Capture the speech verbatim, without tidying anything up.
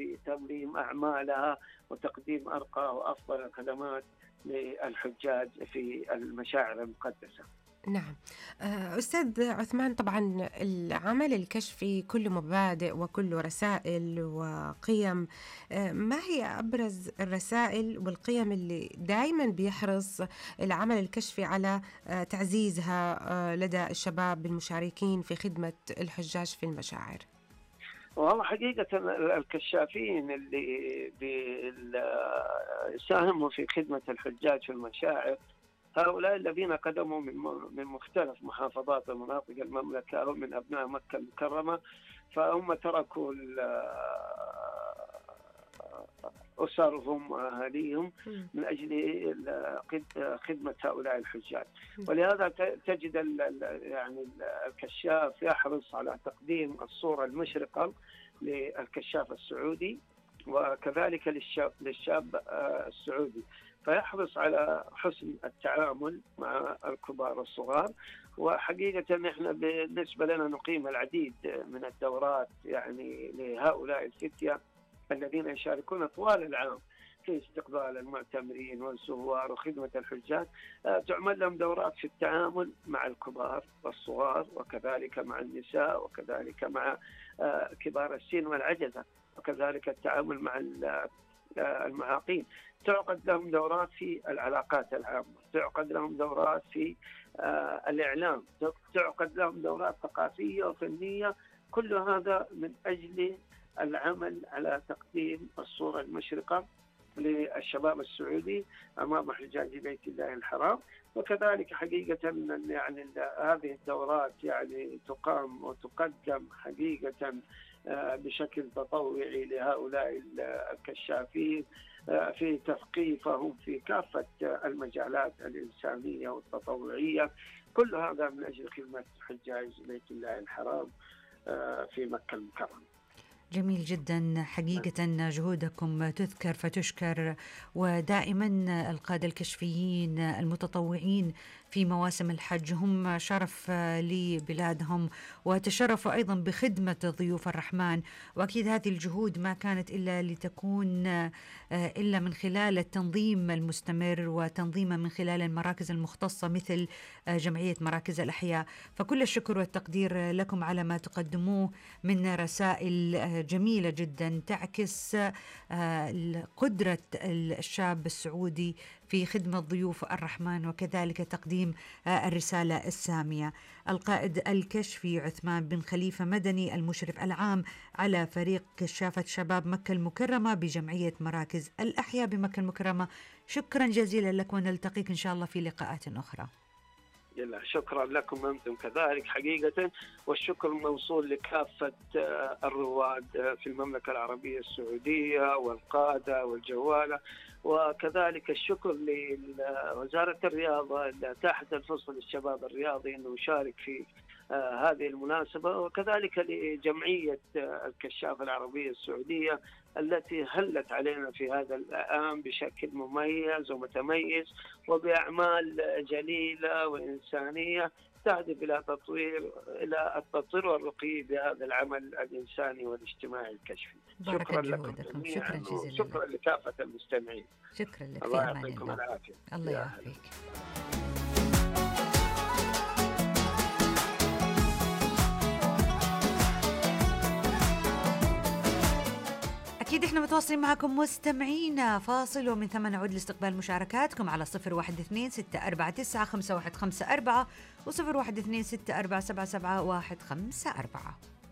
في تنظيم أعمالها وتقديم أرقى وأفضل الخدمات للحجاج في المشاعر المقدسة. نعم. أستاذ عثمان، طبعا العمل الكشفي كله مبادئ وكله رسائل وقيم. ما هي أبرز الرسائل والقيم اللي دائما بيحرص العمل الكشفي على تعزيزها لدى الشباب المشاركين في خدمة الحجاج في المشاعر؟ والله حقيقة الكشافين اللي بيساهموا في خدمة الحجاج في المشاعر هؤلاء الذين قدموا من من مختلف محافظات ومناطق المملكة أو من أبناء مكة المكرمة، فهم تركوا أسرهم وأهاليهم من أجل خدمة هؤلاء الحجاج. ولهذا تجد يعني الكشاف يحرص على تقديم الصورة المشرقة للكشاف السعودي وكذلك للشاب, للشاب السعودي، فيحرص على حسن التعامل مع الكبار والصغار. وحقيقة نحن بالنسبة لنا نقيم العديد من الدورات يعني لهؤلاء الفتية الذين يشاركون طوال العام في استقبال المعتمرين والزوار وخدمة الحجاج. تعمل لهم دورات في التعامل مع الكبار والصغار وكذلك مع النساء وكذلك مع كبار السن والعجزة وكذلك التعامل مع المعاقين. تعقد لهم دورات في العلاقات العامة، تعقد لهم دورات في الإعلام، تعقد لهم دورات ثقافية وفنية. كل هذا من أجل العمل على تقديم الصورة المشرقة للشباب السعودي أمام حجاج بيت الله الحرام. وكذلك حقيقة يعني هذه الدورات يعني تقام وتقدم حقيقة بشكل تطوعي لهؤلاء الكشافين في تثقيفهم في كافة المجالات الإنسانية والتطوعية، كل هذا من أجل خدمة حجاج بيت الله الحرام في مكة المكرمة. جميل جدا، حقيقة جهودكم تذكر فتشكر، ودائما القادة الكشفيين المتطوعين في مواسم الحج هم شرف لبلادهم وتشرفوا أيضا بخدمة ضيوف الرحمن. وأكيد هذه الجهود ما كانت إلا لتكون إلا من خلال التنظيم المستمر وتنظيم من خلال المراكز المختصة مثل جمعية مراكز الأحياء. فكل الشكر والتقدير لكم على ما تقدموه من رسائل جميلة جدا تعكس قدرة الشاب السعودي في خدمة ضيوف الرحمن وكذلك تقديم الرسالة السامية. القائد الكشفي عثمان بن خليفة مدني المشرف العام على فريق كشافة شباب مكة المكرمة بجمعية مراكز الأحياء بمكة المكرمة، شكرا جزيلا لك ونلتقيك إن شاء الله في لقاءات أخرى. يلا شكرا لكم أنتم كذلك حقيقة، والشكر موصول لكافة الرواد في المملكة العربية السعودية والقادة والجوالة، وكذلك الشكر لوزارة الرياضة اللي أتاحت الفرصة للشباب الرياضي أنه يشارك في آه هذه المناسبة، وكذلك لجمعية آه الكشافة العربية السعودية التي هلت علينا في هذا العام بشكل مميز ومتميز وبأعمال جليلة وإنسانية تهدف إلى تطوير إلى التطوير والرقي بهذا العمل الإنساني والاجتماعي الكشفي. شكرا لكم جميعا، شكرا جزيلا، شكرا لكافة المستمعين. شكرا لك، الله يعطيكم العافية. الله يعافيك. أكيد إحنا متواصلين معكم مستمعينا. فاصل ومن ثم نعود لاستقبال مشاركاتكم على صفر واحد اثنين ستة أربعة تسعة خمسة واحد خمسة أربعة وصفر واحد اثنين ستة أربعة سبعة سبعة واحد خمسة أربعة.